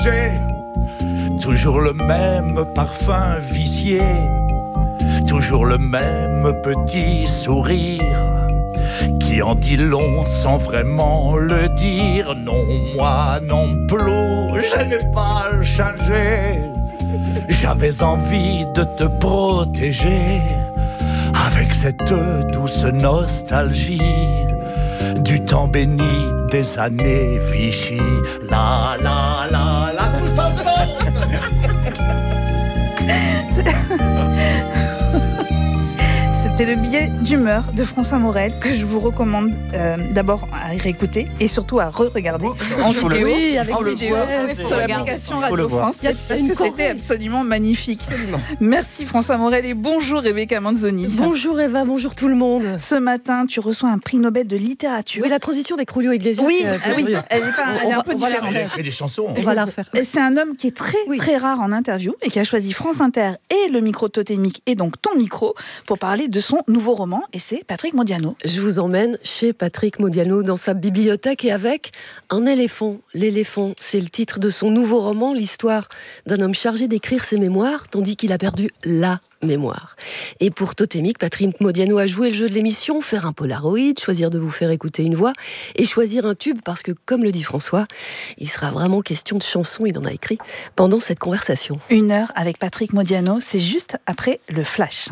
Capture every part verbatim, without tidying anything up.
changé. Toujours le même parfum vicié, toujours le même petit sourire qui en dit long sans vraiment le dire. Non, moi non plus, je n'ai pas changé. J'avais envie de te protéger avec cette douce nostalgie du temps béni des années Vichy. La la la la, tous ensemble. C'était le billet d'humeur de François Morel que je vous recommande euh, d'abord à réécouter et surtout à re-regarder oh, en vidéo, oui, avec en vidéo ouais, sur l'application Radio France parce que c'était absolument magnifique. Absolument. Merci François Morel et bonjour Rebecca Manzoni. Bonjour Eva, bonjour tout le monde. Ce matin, tu reçois un prix Nobel de littérature. Oui, la transition avec Julio Iglesias. Oui, euh, ah oui elle est, pas, elle est un peu différente. Il a écrit des chansons. On va la refaire. Et c'est un homme qui est très oui. très rare en interview et qui a choisi France Inter et le micro totémique et donc ton micro pour parler de son nouveau roman. Et c'est Patrick Modiano. Je vous emmène chez Patrick Modiano dans sa bibliothèque et avec un éléphant. L'éléphant, c'est le titre de son nouveau roman, l'histoire d'un homme chargé d'écrire ses mémoires, tandis qu'il a perdu la mémoire. Et pour Totémique, Patrick Modiano a joué le jeu de l'émission, faire un polaroid, choisir de vous faire écouter une voix et choisir un tube parce que, comme le dit François, il sera vraiment question de chansons, il en a écrit pendant cette conversation. Une heure avec Patrick Modiano, c'est juste après le flash.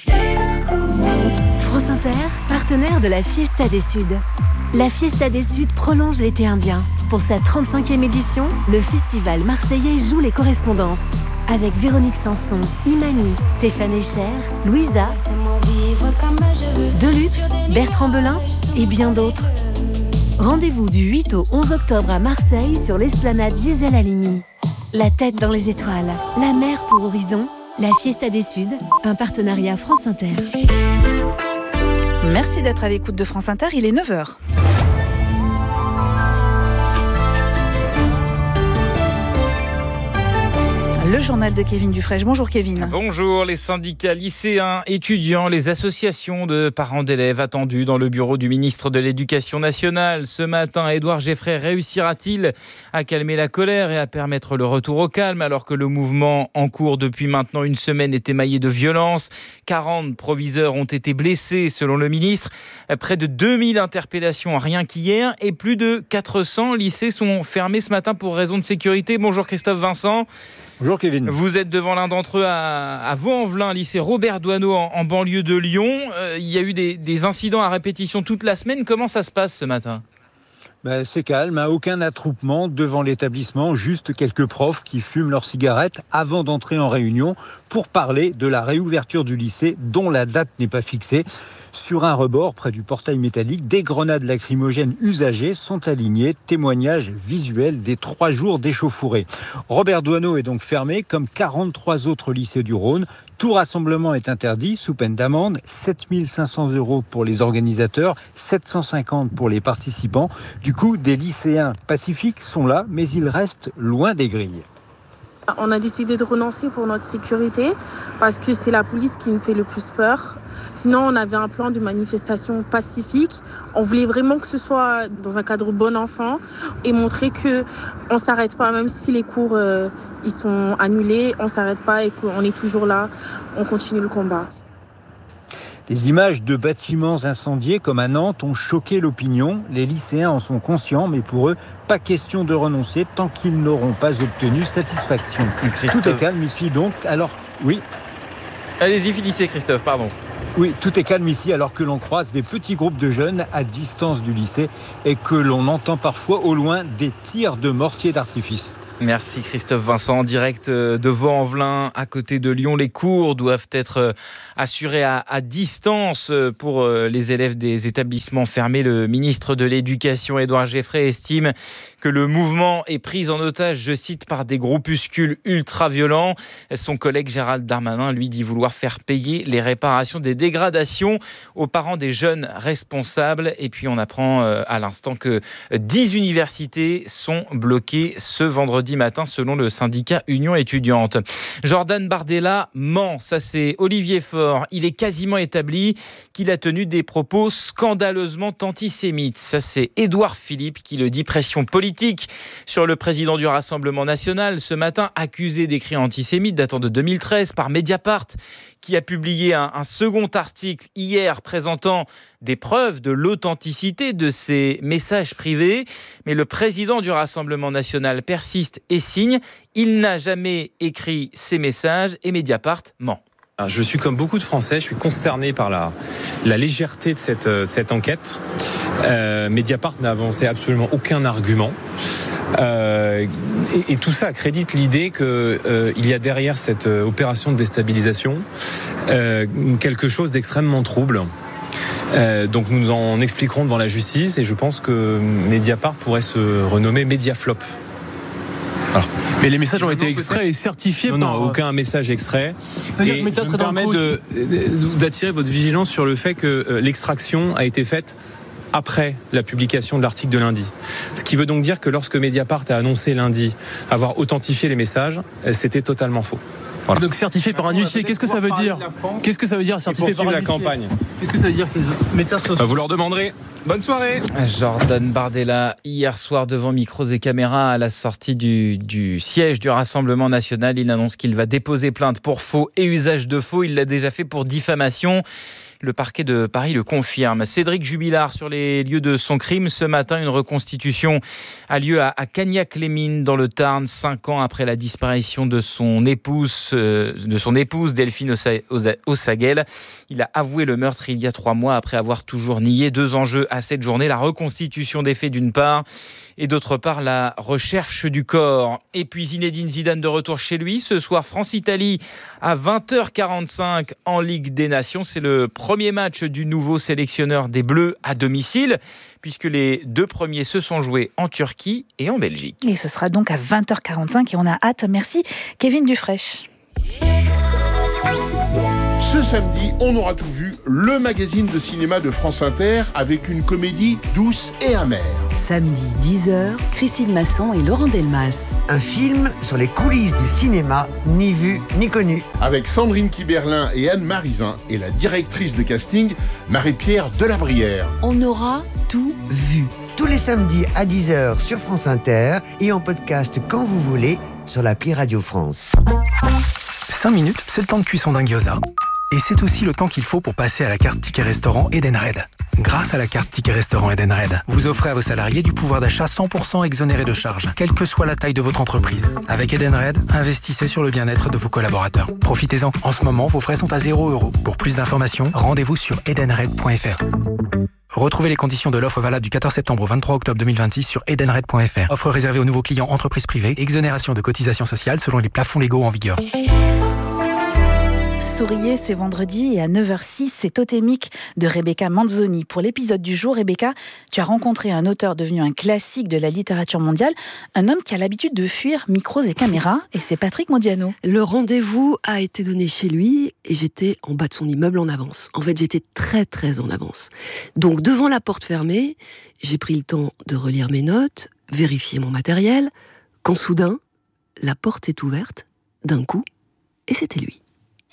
France Inter, partenaire de la Fiesta des Suds. La Fiesta des Suds prolonge l'été indien. Pour sa trente-cinquième édition, le festival marseillais joue les correspondances. Avec Véronique Sanson, Imani, Stéphane Echer, Louisa, Deluxe, Bertrand Belin et bien d'autres. Rendez-vous du huit au onze octobre à Marseille sur l'esplanade Gisèle Halimi. La tête dans les étoiles, la mer pour horizon, la Fiesta des Suds, un partenariat France Inter. Merci d'être à l'écoute de France Inter, il est neuf heures. Le journal de Kevin Dufresne. Bonjour Kevin. Bonjour. Les syndicats lycéens, étudiants, les associations de parents d'élèves attendus dans le bureau du ministre de l'Éducation nationale. Ce matin, Édouard Geffray réussira-t-il à calmer la colère et à permettre le retour au calme alors que le mouvement en cours depuis maintenant une semaine est émaillé de violence. quarante proviseurs ont été blessés selon le ministre. Près de deux mille interpellations rien qu'hier et plus de quatre cents lycées sont fermés ce matin pour raison de sécurité. Bonjour Christophe Vincent. Bonjour Kevin. Vous êtes devant l'un d'entre eux à, à Vaux-en-Velin, lycée Robert Doisneau en, en banlieue de Lyon. Euh, il y a eu des, des incidents à répétition toute la semaine. Comment ça se passe ce matin ? Ben, c'est calme, hein, aucun attroupement devant l'établissement, juste quelques profs qui fument leurs cigarettes avant d'entrer en réunion pour parler de la réouverture du lycée dont la date n'est pas fixée. Sur un rebord, près du portail métallique, des grenades lacrymogènes usagées sont alignées, témoignage visuel des trois jours d'échauffourée. Robert Doisneau est donc fermé, comme quarante-trois autres lycées du Rhône. Tout rassemblement est interdit, sous peine d'amende, sept mille cinq cents euros pour les organisateurs, sept cent cinquante pour les participants. Du coup, des lycéens pacifiques sont là, mais ils restent loin des grilles. On a décidé de renoncer pour notre sécurité, parce que c'est la police qui nous fait le plus peur. Sinon, on avait un plan de manifestation pacifique. On voulait vraiment que ce soit dans un cadre bon enfant et montrer qu'on ne s'arrête pas, même si les cours euh, ils sont annulés, on ne s'arrête pas et qu'on est toujours là, on continue le combat. Les images de bâtiments incendiés comme à Nantes ont choqué l'opinion. Les lycéens en sont conscients, mais pour eux, pas question de renoncer tant qu'ils n'auront pas obtenu satisfaction. Tout est calme ici donc, alors oui. Allez-y, finissez Christophe, pardon. Oui, tout est calme ici alors que l'on croise des petits groupes de jeunes à distance du lycée et que l'on entend parfois au loin des tirs de mortiers d'artifice. Merci Christophe Vincent, en direct de Vaux-en-Velin, à côté de Lyon. Les cours doivent être assurés à, à distance pour les élèves des établissements fermés. Le ministre de l'Éducation, Édouard Geffray, estime que le mouvement est pris en otage, je cite, par des groupuscules ultra-violents. Son collègue Gérald Darmanin, lui, dit vouloir faire payer les réparations des dégradations aux parents des jeunes responsables. Et puis on apprend à l'instant que dix universités sont bloquées ce vendredi matin selon le syndicat Union étudiante. Jordan Bardella ment, ça c'est Olivier Faure. Il est quasiment établi qu'il a tenu des propos scandaleusement antisémites. Ça c'est Édouard Philippe qui le dit. Pression politique politique sur le président du Rassemblement national. Ce matin, accusé d'écrits antisémites datant de deux mille treize par Mediapart, qui a publié un, un second article hier présentant des preuves de l'authenticité de ces messages privés. Mais le président du Rassemblement national persiste et signe. Il n'a jamais écrit ces messages et Mediapart ment. Je suis comme beaucoup de Français, je suis consterné par la, la légèreté de cette, de cette enquête. Euh, Mediapart n'a avancé absolument aucun argument. Euh, et, et tout ça accrédite l'idée qu'il euh, y a derrière cette euh, opération de déstabilisation euh, quelque chose d'extrêmement trouble. Euh, donc nous en expliquerons devant la justice et je pense que Mediapart pourrait se renommer Mediaflop. Alors, mais les messages ont été extraits et certifiés non, par... Non, aucun message extrait. Ça veut dire que Meta serait dans le coup de, d'attirer votre vigilance sur le fait que euh, l'extraction a été faite après la publication de l'article de lundi. Ce qui veut donc dire que lorsque Mediapart a annoncé lundi avoir authentifié les messages, c'était totalement faux. Voilà. Donc certifié par un huissier, qu'est-ce que ça veut dire ? Qu'est-ce que ça veut dire certifié par un huissier ? La campagne. Qu'est-ce que ça veut dire que Meta serait... Bah, vous leur demanderez. Bonne soirée. Jordan Bardella, hier soir devant micros et caméras à la sortie du, du siège du Rassemblement national, il annonce qu'il va déposer plainte pour faux et usage de faux. Il l'a déjà fait pour diffamation. Le parquet de Paris le confirme. Cédric Jubilard sur les lieux de son crime. Ce matin, une reconstitution a lieu à, à Cagnac-les-Mines dans le Tarn, cinq ans après la disparition de son épouse, euh, de son épouse Delphine Ossaguel. Il a avoué le meurtre il y a trois mois après avoir toujours nié. Deux enjeux à cette journée, la reconstitution des faits d'une part et d'autre part la recherche du corps. Et puis Zinedine Zidane de retour chez lui. Ce soir, France-Italie à vingt heures quarante-cinq en Ligue des Nations. C'est le premier match du nouveau sélectionneur des Bleus à domicile, puisque les deux premiers se sont joués en Turquie et en Belgique. Et ce sera donc à vingt heures quarante-cinq et on a hâte. Merci Kevin Dufraîche. Ce samedi, on aura tout vu, le magazine de cinéma de France Inter avec une comédie douce et amère. Samedi dix heures, Christine Masson et Laurent Delmas. Un film sur les coulisses du cinéma, ni vu ni connu. Avec Sandrine Kiberlin et Anne-Marie Vin et la directrice de casting, Marie-Pierre Delabrière. On aura tout vu. Tous les samedis à dix heures sur France Inter et en podcast quand vous voulez sur l'appli Radio France. cinq minutes, c'est le temps de cuisson d'un gyoza. Et c'est aussi le temps qu'il faut pour passer à la carte Ticket Restaurant Edenred. Grâce à la carte Ticket Restaurant Edenred, vous offrez à vos salariés du pouvoir d'achat cent pour cent exonéré de charges, quelle que soit la taille de votre entreprise. Avec Edenred, investissez sur le bien-être de vos collaborateurs. Profitez-en. En ce moment, vos frais sont à zéro euro. Pour plus d'informations, rendez-vous sur edenred point f r. Retrouvez les conditions de l'offre valable du quatorze septembre au vingt-trois octobre deux mille vingt-six sur edenred point f r. Offre réservée aux nouveaux clients entreprises privées. Exonération de cotisations sociales selon les plafonds légaux en vigueur. Souriez, c'est vendredi et à neuf heures six, c'est Totémique de Rebecca Manzoni. Pour l'épisode du jour, Rebecca, tu as rencontré un auteur devenu un classique de la littérature mondiale, un homme qui a l'habitude de fuir micros et caméras, et c'est Patrick Modiano. Le rendez-vous a été donné chez lui et j'étais en bas de son immeuble en avance. En fait, j'étais très très en avance. Donc devant la porte fermée, j'ai pris le temps de relire mes notes, vérifier mon matériel, quand soudain, la porte est ouverte, d'un coup, et c'était lui.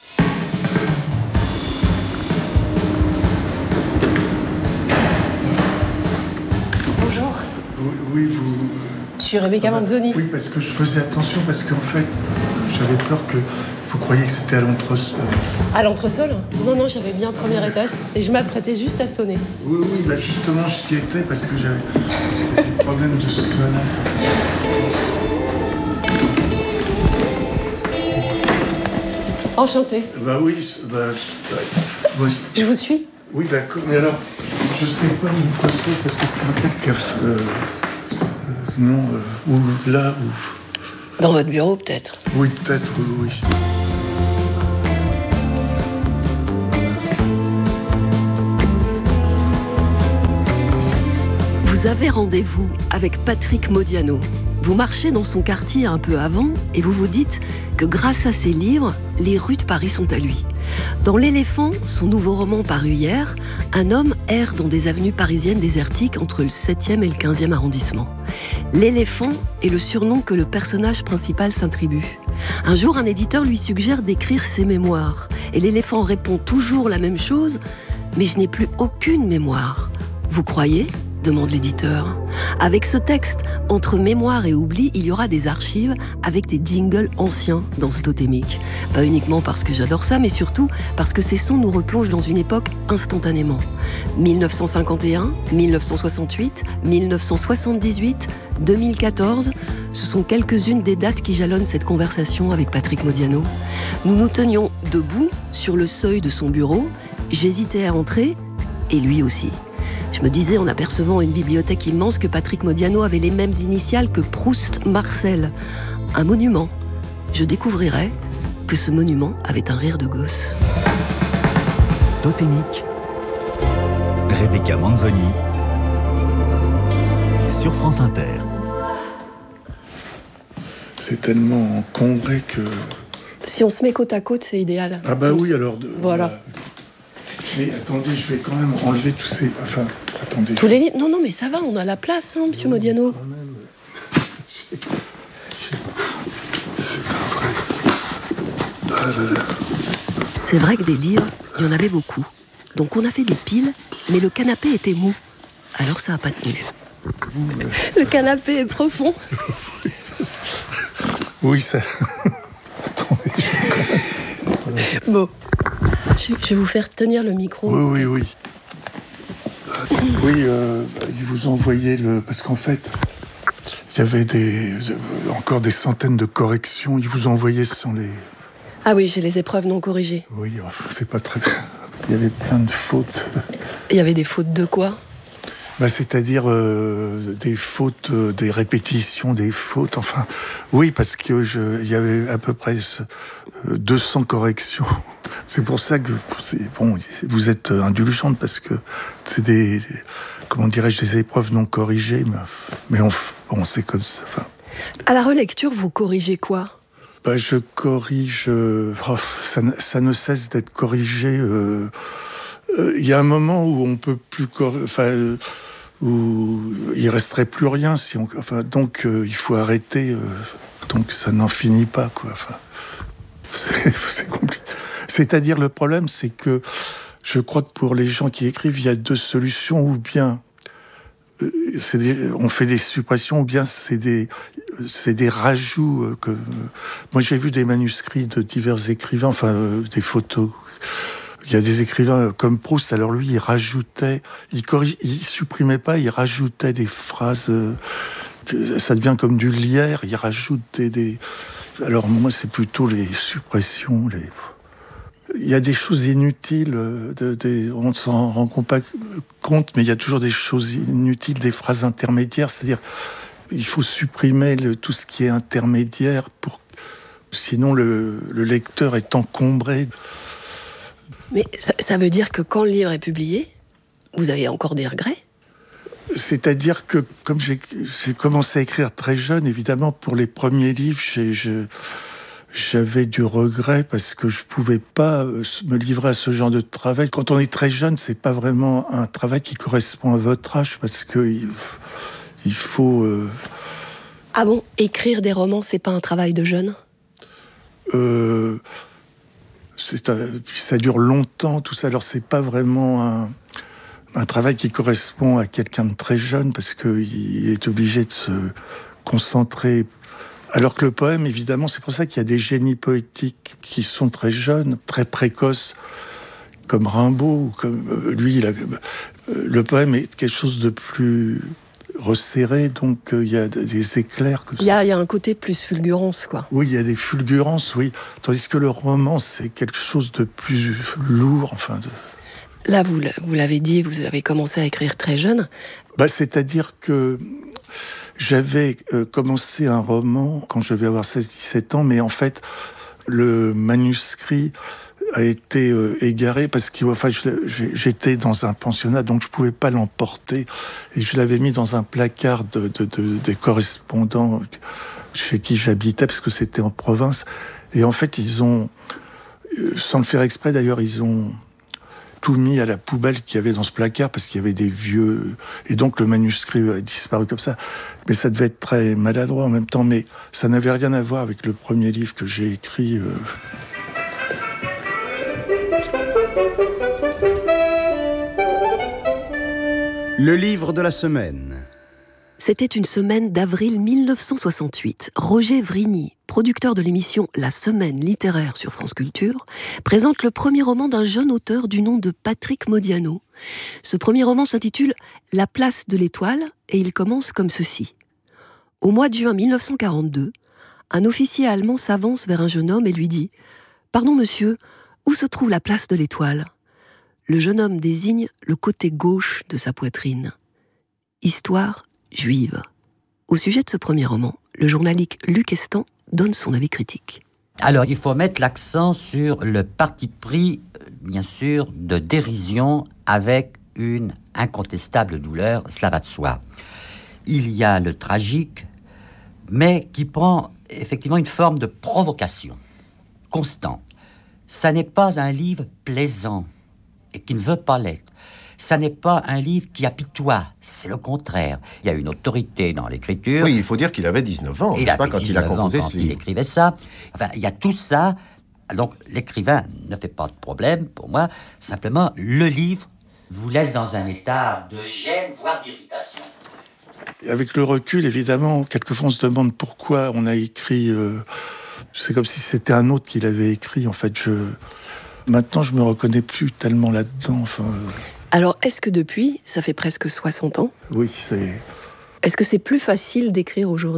Bonjour. Oui, oui, vous... Je suis Rebecca Manzoni. Oui, parce que je faisais attention, parce qu'en fait, j'avais peur que vous croyiez que c'était à l'entresol. À l'entresol ? Non, non, j'avais bien premier étage et je m'apprêtais juste à sonner. Oui, oui, bah justement, j'y étais parce que j'avais des problèmes de sonnerie. Enchantée. Bah oui, bah, bah, oui. Je vous suis ? Oui, d'accord, mais alors, je sais pas où vous postez parce que c'est peut-être que... Euh, non, euh, ou là, ou... Dans votre bureau, peut-être ? Oui, peut-être, oui, oui. Vous avez rendez-vous avec Patrick Modiano. Vous marchez dans son quartier un peu avant et vous vous dites que grâce à ses livres, les rues de Paris sont à lui. Dans L'Éléphant, son nouveau roman paru hier, un homme erre dans des avenues parisiennes désertiques entre le septième et le quinzième arrondissement. L'éléphant est le surnom que le personnage principal s'attribue. Un jour, un éditeur lui suggère d'écrire ses mémoires. Et l'éléphant répond toujours la même chose, mais je n'ai plus aucune mémoire. Vous croyez ? demande l'éditeur. Avec ce texte, entre mémoire et oubli, il y aura des archives avec des jingles anciens dans ce totémique. Pas uniquement parce que j'adore ça, mais surtout parce que ces sons nous replongent dans une époque instantanément. dix-neuf cent cinquante et un, dix-neuf cent soixante-huit, dix-neuf cent soixante-dix-huit, deux mille quatorze, ce sont quelques-unes des dates qui jalonnent cette conversation avec Patrick Modiano. Nous nous tenions debout sur le seuil de son bureau, j'hésitais à entrer, et lui aussi. Je me disais en apercevant une bibliothèque immense que Patrick Modiano avait les mêmes initiales que Proust Marcel. Un monument. Je découvrirais que ce monument avait un rire de gosse. Totémique, Rebecca Manzoni, sur France Inter. C'est tellement encombré que... Si on se met côte à côte, c'est idéal. Ah bah oui, alors... De, voilà. Bah, mais attendez, je vais quand même enlever tous ces... Enfin, attendez. Tous les livres. Non, non, mais ça va, on a la place, hein, monsieur Modiano. Quand même. Je sais pas. Je sais pas. C'est pas vrai. Ah là là. C'est vrai que des livres, il y en avait beaucoup. Donc on a fait des piles, mais le canapé était mou. Alors ça n'a pas tenu. Vous, euh... Le canapé est profond. Oui, ça... Attendez, je... Bon. Je vais vous faire tenir le micro. Oui, oui, oui. Oui, euh, ils vous envoyaient le... Parce qu'en fait, il y avait des... encore des centaines de corrections. Ils vous envoyaient sans les... Ah oui, j'ai les épreuves non corrigées. Oui, c'est pas très bien. Il y avait plein de fautes. Il y avait des fautes de quoi ? Bah, c'est-à-dire euh, des fautes, euh, des répétitions, des fautes, enfin... Oui, parce qu'il y avait à peu près euh, deux cents corrections. C'est pour ça que bon, vous êtes indulgente, parce que c'est des... Comment dirais-je, des épreuves non corrigées, mais, mais on, bon, c'est comme ça. Enfin... À la relecture, vous corrigez quoi ? Bah, je corrige... Euh, oh, ça, ça ne cesse d'être corrigé. Il euh, euh, y a un moment où on peut plus... Cor... Enfin... Euh, où il resterait plus rien, si on, enfin, donc euh, il faut arrêter, euh, donc ça n'en finit pas, quoi. Enfin, c'est, c'est compliqué. C'est-à-dire, le problème, c'est que je crois que pour les gens qui écrivent, il y a deux solutions, ou bien euh, c'est des, on fait des suppressions, ou bien c'est des, c'est des rajouts. Euh, que, euh, moi, j'ai vu des manuscrits de divers écrivains, enfin euh, des photos. Il y a des écrivains comme Proust, alors lui, il rajoutait, il corrige, il supprimait pas, il rajoutait des phrases, euh, ça devient comme du lierre, il rajoute des, des... Alors moi, c'est plutôt les suppressions, les... Il y a des choses inutiles, de, de, on ne s'en rend pas compte, mais il y a toujours des choses inutiles, des phrases intermédiaires, c'est-à-dire, il faut supprimer le, tout ce qui est intermédiaire, pour... sinon le, le lecteur est encombré. Mais ça, ça veut dire que quand le livre est publié, vous avez encore des regrets ? C'est-à-dire que, comme j'ai, j'ai commencé à écrire très jeune, évidemment, pour les premiers livres, j'ai, je, j'avais du regret parce que je pouvais pas me livrer à ce genre de travail. Quand on est très jeune, c'est pas vraiment un travail qui correspond à votre âge, parce que il, il faut... Euh... Ah bon ? Écrire des romans, c'est pas un travail de jeune ? Euh... C'est un, ça dure longtemps, tout ça. Alors, c'est pas vraiment un, un travail qui correspond à quelqu'un de très jeune, parce qu'il est obligé de se concentrer. Alors que le poème, évidemment, c'est pour ça qu'il y a des génies poétiques qui sont très jeunes, très précoces, comme Rimbaud. Comme, lui, il a, le poème est quelque chose de plus resserré, donc il euh, y a des éclairs. Il y, y a un côté plus fulgurance, quoi. Oui, il y a des fulgurances, oui. Tandis que le roman, c'est quelque chose de plus lourd, enfin... De... Là, vous, vous l'avez dit, vous avez commencé à écrire très jeune. Bah, c'est-à-dire que j'avais euh, commencé un roman quand je devais avoir seize dix-sept ans, mais en fait, le manuscrit a été euh, égaré parce que enfin, je, j'étais dans un pensionnat, donc je pouvais pas l'emporter, et je l'avais mis dans un placard de, de, de, des correspondants chez qui j'habitais, parce que c'était en province. Et en fait, ils ont, sans le faire exprès d'ailleurs, ils ont tout mis à la poubelle qu'il y avait dans ce placard, parce qu'il y avait des vieux... Et donc le manuscrit a disparu comme ça. Mais ça devait être très maladroit en même temps, mais ça n'avait rien à voir avec le premier livre que j'ai écrit... Euh... Le livre de la semaine. C'était une semaine d'avril mille neuf cent soixante-huit. Roger Vrigny, producteur de l'émission La Semaine littéraire sur France Culture, présente le premier roman d'un jeune auteur du nom de Patrick Modiano. Ce premier roman s'intitule La place de l'étoile et il commence comme ceci. Au mois de juin mille neuf cent quarante-deux, un officier allemand s'avance vers un jeune homme et lui dit « Pardon monsieur, où se trouve la place de l'étoile ?» Le jeune homme désigne le côté gauche de sa poitrine. Histoire juive. Au sujet de ce premier roman, le journaliste Luc Estan donne son avis critique. Alors, il faut mettre l'accent sur le parti pris, bien sûr, de dérision avec une incontestable douleur, cela va de soi. Il y a le tragique, mais qui prend effectivement une forme de provocation, constant. Ça n'est pas un livre plaisant et qui ne veut pas l'être. Ça n'est pas un livre qui apitoie, c'est le contraire. Il y a une autorité dans l'écriture. Oui, il faut dire qu'il avait dix-neuf ans, il a pas quand il a composé ce livre. Il écrivait ça. Enfin, il y a tout ça. Donc, l'écrivain ne fait pas de problème, pour moi. Simplement, le livre vous laisse dans un état de gêne, voire d'irritation. Avec le recul, évidemment, quelquefois on se demande pourquoi on a écrit... Euh, c'est comme si c'était un autre qui l'avait écrit. En fait, je... Maintenant, je me reconnais plus tellement là-dedans. Enfin... Euh... Alors, est-ce que depuis, ça fait presque soixante ans ? Oui, c'est... Est-ce que c'est plus facile d'écrire aujourd'hui ?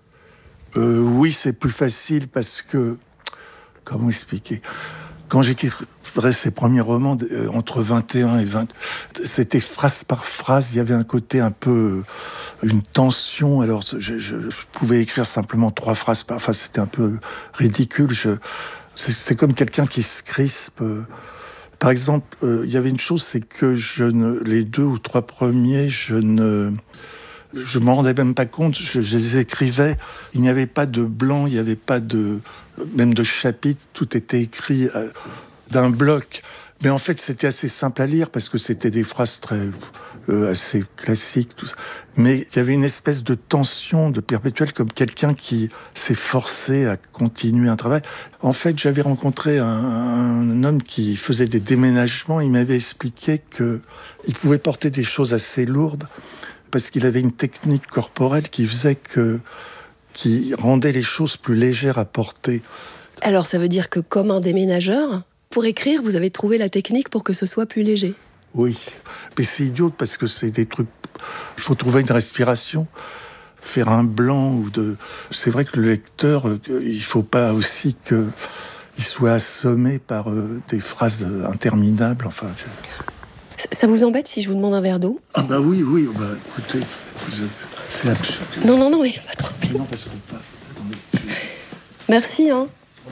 euh, Oui, c'est plus facile parce que... Comment expliquer ? Quand j'écrivais ces premiers romans, euh, entre vingt et un et vingt... C'était phrase par phrase, il y avait un côté un peu... Une tension, alors je, je, je pouvais écrire simplement trois phrases par... Enfin, c'était un peu ridicule. Je, c'est, c'est comme quelqu'un qui se crispe... Euh, Par exemple, euh, il y avait une chose, c'est que je ne, les deux ou trois premiers, je ne, je m'en rendais même pas compte. Je, je les écrivais. Il n'y avait pas de blanc, il n'y avait pas de, même de chapitre. Tout était écrit euh, d'un bloc. Mais en fait, c'était assez simple à lire parce que c'était des phrases très euh, assez classiques, tout ça. Mais il y avait une espèce de tension, de perpétuelle, comme quelqu'un qui s'est forcé à continuer un travail. En fait, j'avais rencontré un, un homme qui faisait des déménagements. Il m'avait expliqué qu'il pouvait porter des choses assez lourdes parce qu'il avait une technique corporelle qui faisait que, qui rendait les choses plus légères à porter. Alors, ça veut dire que comme un déménageur, pour écrire, vous avez trouvé la technique pour que ce soit plus léger ? Oui, mais c'est idiot parce que c'est des trucs... Il faut trouver une respiration, faire un blanc ou de... C'est vrai que le lecteur, il ne faut pas aussi qu'il soit assommé par euh, des phrases interminables. Enfin, je... Ça vous embête si je vous demande un verre d'eau ? Ah bah oui, oui, bah écoutez, vous, c'est absurde. Non, non, non, il n'y a pas de problème. Non, parce qu'on pas... Attendez, je... Merci, hein.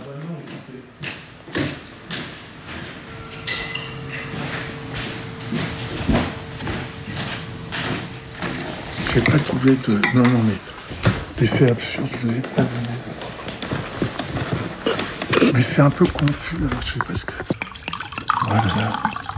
J'ai pas trouvé de... Non, non, mais... Mais c'est absurde, je vous ai pas donné. Mais c'est un peu confus, alors je sais pas ce que... Voilà.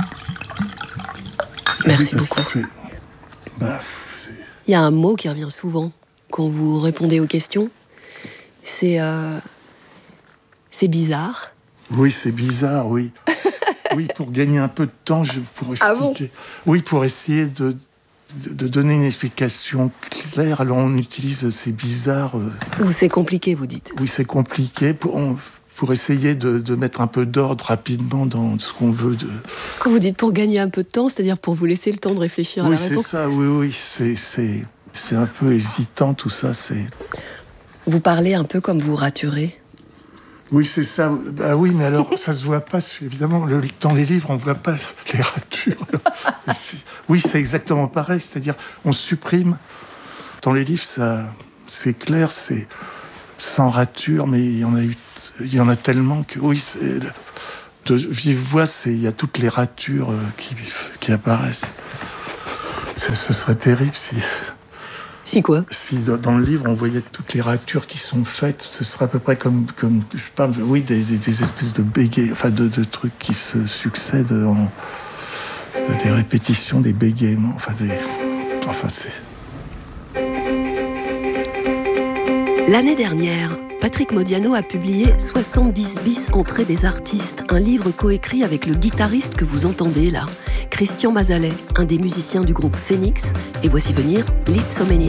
Merci oui, beaucoup. Fait... Bah, c'est... Il y a un mot qui revient souvent quand vous répondez aux questions. C'est... Euh... C'est bizarre. Oui, c'est bizarre, oui. Oui, pour gagner un peu de temps, je pourrais expliquer. Ah bon ? Oui, pour essayer de... de donner une explication claire, alors on utilise c'est bizarre. Euh... Ou c'est compliqué, vous dites ? Oui, c'est compliqué pour, on, pour essayer de, de mettre un peu d'ordre rapidement dans ce qu'on veut. De... Quand vous dites pour gagner un peu de temps, c'est-à-dire pour vous laisser le temps de réfléchir oui, à la réponse ? Oui, c'est ça, oui, oui. C'est, c'est, c'est un peu hésitant tout ça. C'est... Vous parlez un peu comme vous raturez ? Oui, c'est ça. Bah oui, mais alors, ça se voit pas, évidemment. Le, dans les livres, on voit pas les ratures. C'est, oui, c'est exactement pareil. C'est-à-dire, on supprime. Dans les livres, ça, c'est clair, c'est sans rature, mais il y en a eu, il y en a tellement que, oui, c'est, de vive voix, c'est, il y a toutes les ratures qui, qui apparaissent. Ce, ce serait terrible si... Si quoi ? Si dans le livre, on voyait toutes les ratures qui sont faites, ce serait à peu près comme, comme je parle, oui, des, des, des espèces de bégayes, enfin de, de trucs qui se succèdent, en, des répétitions, des bégaiements, enfin des... Enfin, c'est... L'année dernière, Patrick Modiano a publié soixante-dix bis entrées des artistes, un livre coécrit avec le guitariste que vous entendez là, Christian Mazalet, un des musiciens du groupe Phoenix, et voici venir Lisztomania.